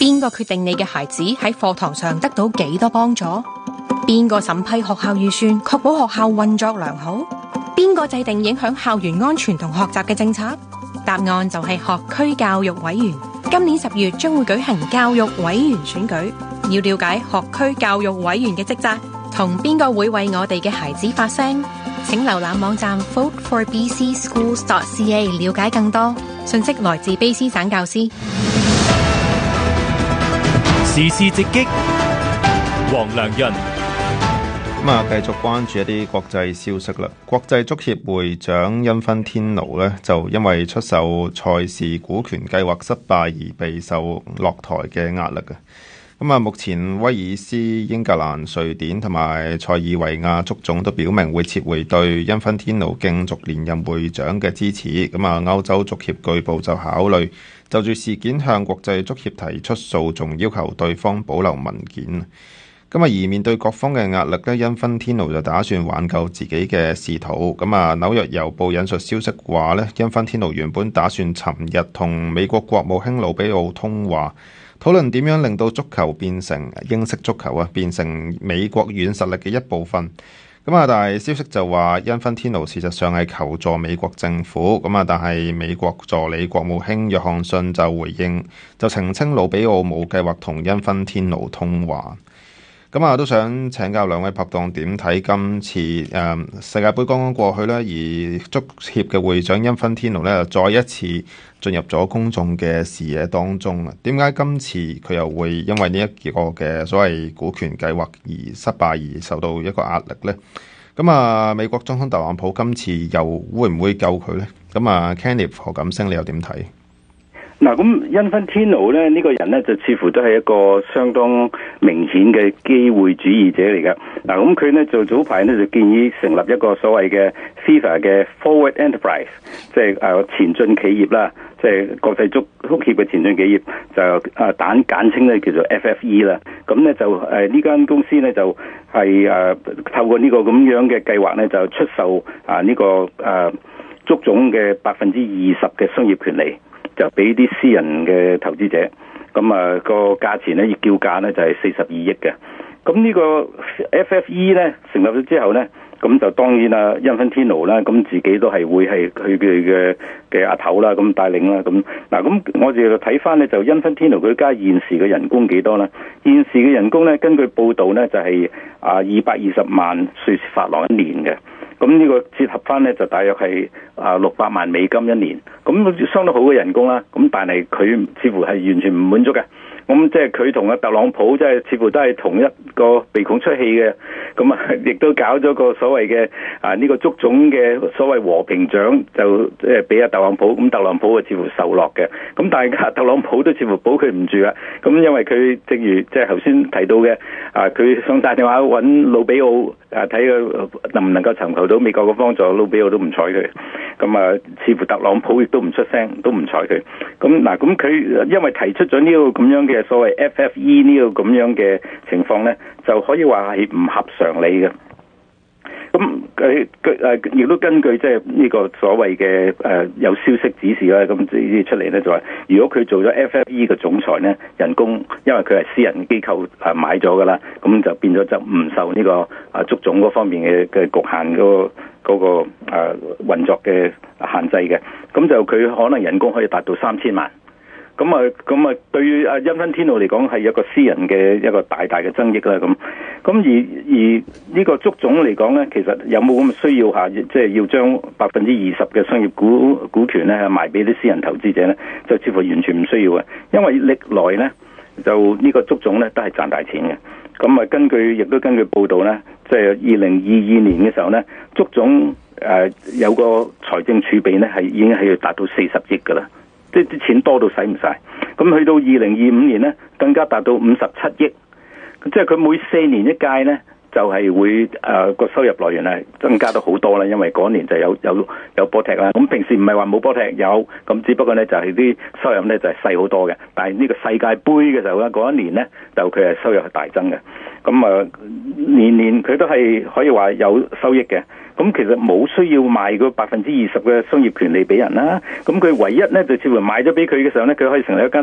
邊個決定你嘅孩子喺課堂上得到幾多幫助？邊個審批學校預算，確保學校運作良好？邊個制定影響校園安全同學習嘅政策？答案就係學區教育委員。今年10月將會舉行教育委員選舉，要了解學區教育委員嘅職責，同邊個會為我哋嘅孩子發聲？請瀏覽網站 voteforbcschools.ca 了解更多。信息來自卑詩省教師。 時事直擊，黃良潤。 繼續關注一啲國際消息啦。國際足協會長因芬天奴呢，就因為出售賽事股權計劃失敗而備受落台嘅壓力嘅。目前威爾斯、英格蘭、瑞典同埋塞爾維亞足總都表明會撤回對因芬天奴競逐連任會長嘅支持。歐洲足協據報就考慮就住事件向國際足協提出訴訟，要求對方保留文件。而面對各方嘅壓力咧，因芬天奴就打算挽救自己嘅仕途。紐約郵報引述消息話咧，因芬天奴原本打算尋日同美國國務卿魯比奧通話，討論點樣令到足球變成英式足球啊，變成美國軟實力嘅一部分。但係消息就話，因芬天奴事實上係求助美國政府。但係美國助理國務卿約翰遜就回應，就澄清魯比奧冇計劃同因芬天奴通話。都想請教兩位拍檔點睇今次世界盃剛剛過去咧，而足協嘅會長因芬天奴咧再一次進入咗公眾嘅視野當中啊？點解今次佢又會因為呢一個嘅所謂股權計劃而失敗而受到一個壓力呢？美國總統特朗普今次又會唔會救佢呢？Kenneth 何錦星你又點睇？ 咁因芬天奴咧呢個人呢，就似乎都係一個相當明顯嘅機會主義者嚟嘅。咁佢呢，就早排呢，就建議成立一個所謂嘅 FIFA 嘅 Forward Enterprise， 即係前進企業啦，即係國際足協嘅前進企業，就簡稱咧叫做 FFE 啦。咁呢，就呢間公司呢，就係透過呢個咁樣嘅計劃呢，就出售呢個足總嘅20%嘅商業權利，就俾啲私人嘅投資者，個價錢咧，叫價咧就係42億嘅。咁呢個 FFE 咧成立咗之後咧，咁就當然啦，因芬天奴啦，咁自己都係會係佢嘅阿頭啦，咁帶領啦，咁我哋就睇翻咧，就因芬天奴佢家現時嘅人工幾多啦？現時嘅人工咧，根據報道咧就係220萬瑞士法郎一年嘅。咁呢個折合翻咧就大約係600萬美金一年，咁相當好嘅人工啦。咁但係佢似乎係完全唔滿足嘅。咁即係佢同阿特朗普即係似乎都係同一個鼻孔出氣嘅。咁亦都搞咗個所謂嘅呢個足總嘅所謂和平獎，就即係俾阿特朗普。咁特朗普似乎受落嘅。咁但係特朗普都似乎保佢唔住啊。咁因為佢正如即係頭先提到嘅，佢想打電話揾魯比奧睇佢能唔能夠尋求到美國嘅幫助，魯比奧都唔睬佢。似乎特朗普亦都唔出聲，都唔睬佢。咁佢因為提出咗呢個咁樣嘅所謂 FFE 呢個咁樣嘅情況咧，就可以話係唔合常理嘅。咁佢亦都根據即係呢個所謂嘅有消息指示啦，咁呢出嚟咧就話，如果佢做咗 FFE 嘅總裁咧，人工因為佢係私人機構買咗噶啦，咁就變咗就唔受呢個足總嗰方面嘅局限嗰個運作嘅限制嘅，咁就佢可能人工可以達到3000萬。咁對於因芬天奴嚟講係一個私人嘅一個大嘅爭議啦。咁而呢個足總嚟講咧，其實有冇咁嘅需要即係要將20%嘅商業股權咧賣俾啲私人投資者咧，就似乎完全唔需要嘅，因為歷來咧就呢個足總咧都係賺大錢嘅。亦都根據報道咧，即係2022年嘅時候咧，足總有個財政儲備咧係已經係要達到40億噶啦。即係啲錢多到使唔晒，咁去到2025年咧，更加達到57億，即係佢每4年一屆咧，就係會個收入來源係增加到好多啦，因為嗰年就有波踢啦。咁平時唔係話冇波踢，有，咁只不過咧就係啲收入咧就係細好多嘅。但係呢個世界盃嘅時候咧，嗰一年咧就佢係收入係大增嘅。年年佢都係可以話有收益嘅。咁其實冇需要賣個20%嘅商業權利俾人啦。咁佢唯一咧就似乎買咗俾佢嘅時候咧，佢可以成立一間